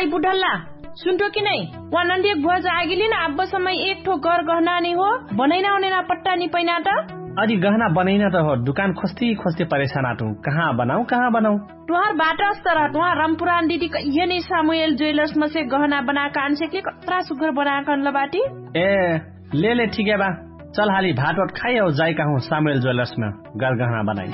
दाई बुढल्ला सुन्टो कि नै वनन्दिक भोज आगिली न अब समय एक ठो घर गहना नि हो बनैना उनेना पट्टा नि पैना त अजी गहना बनैना त हो दुकान खोस्ती परेशान आटू कहाँ बनाऊ तुहार बाटा अस्तर तुहार रामपुरान दीदी ये नै सामुएल ज्वेलर्स में से गहना बनाकर आनसे के कतरा सुगर बनाकर लबाटी ए ले ठीक है बा चल हाली भात खाई और जाई कहूँ सामुएल ज्वेलर्स में गहना बनाई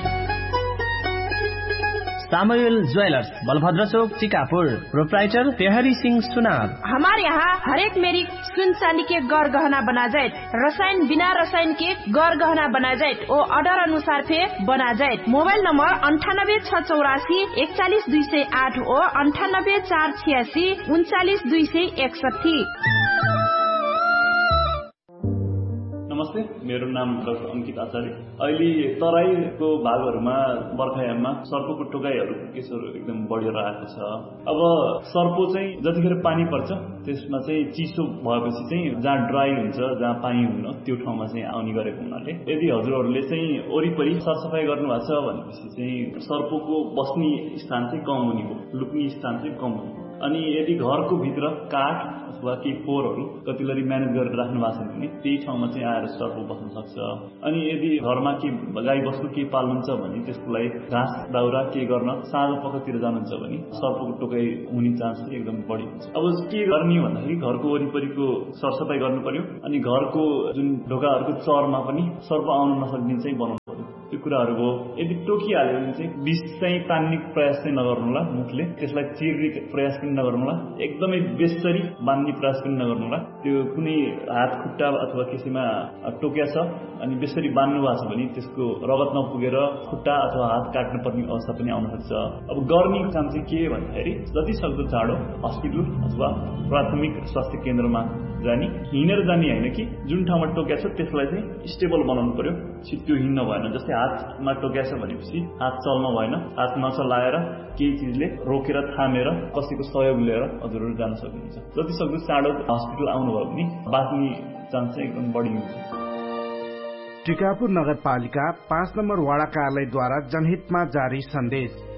सामुएल ज्वेलर्स बलभद्र चौक चिकापुर प्रोप्राइटर तेहरी सिंह सुनार। हमारे यहाँ हर एक मेरी सुन चांदी के गौर गहना बना जाए रसायन बिना रसायन के गौर गहना बना जाए और ऑर्डर अनुसार पे बना जाए। मोबाइल नंबर 9864814208 और 9848639261। नमस्ते, मेरो नाम डाक्टर अंकित आचार्य। अहिले तराईको भागहरूमा बर्खायाममा सर्पोको टोकाइहरू केसहरू एकदम बढेर आएको छ। अब सर्पो चाहिँ जतिखेर पानी पर्छ त्यसमा चाहिँ चिसो भएपछि चाहिँ जहाँ ड्राई हुन्छ जहाँ पानी हुन्न त्यो ठाउँमा चाहिँ आउने गरेको हुनाले यदि हजुरहरूले चाहिँ वरिपरि सरसफाई गर्नुभएको छ भनेपछि चाहिँ सर्पोको बस्ने स्थान चाहिँ कम हुने हो, लुक्ने स्थान चाहिँ कम हुने हो। अनि यदि घरको भित्र काठ अथवा केही फोहोरहरू कतिलरी म्यानेज गरेर राख्नु भएको छ भने त्यही ठाउँमा चाहिँ आएर सर्पो बस्न सक्छ। अनि यदि घरमा के गाई बस्तु केही पाल्नुहुन्छ भने त्यसको लागि घाँस दाउरा के गर्न साँझ पखतिर जानुहुन्छ भने सर्पको टोकाइ हुने चान्स चाहिँ एकदम बढी हुन्छ। अब के गर्ने भन्दाखेरि घरको वरिपरिको सरसफाई गर्नु पर्यो अनि घरको जुन ढोकाहरूको चरमा पनि सर्प आउन नसक्ने चाहिँ बनाउनु पर्यो। त्यो कुराहरू हो। यदि टोकिहाल्यो भने चाहिँ विष चाहिँ तान्ने प्रयास चाहिँ नगर्नुहोला, मुखले त्यसलाई चिर्ने प्रयास पनि नगर्नुहोला, एकदमै बेसरी बान्ने प्रयास पनि नगर्नुहोला। त्यो कुनै हात खुट्टा अथवा कसैमा टोक्या छ अनि बेसरी बान्नु भएको छ भने त्यसको रगत नपुगेर खुट्टा अथवा हात काट्नु पर्ने अवस्था पनि आउन सक्छ। अब गर्ने काम चाहिँ के भन्दाखेरि जति सक्दो चाँडो हस्पिटल अथवा प्राथमिक स्वास्थ्य केन्द्रमा जाने, हिँडेर जाने होइन कि जुन ठाउँमा टोक्या छ त्यसलाई चाहिँ स्टेबल बनाउनु पर्यो। छिट्टो हिँड्न भएन। जस्तै हातमा टोक्या छ भनेपछि हात चल्न भएन, हात नचलाएर केही चिजले रोकेर थामेर कसैको सहयोग लिएर हजुरहरू जान सक्नुहुन्छ। जति सक्दो चाँडो हस्पिटल आउनुभयो भने बाँच्ने चान्स चाहिँ एकदम बढी हुन्छ। टिकापुर नगरपालिका 5 नम्बर वडा कार्यालयद्वारा जनहितमा जारी सन्देश।